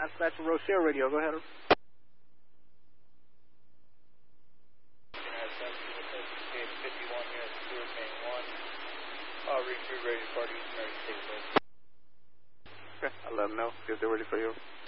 Dispatch to Rochelle Radio. Go ahead. Reach ready to party, United States. Okay, I'll let them know. See if they're ready for you.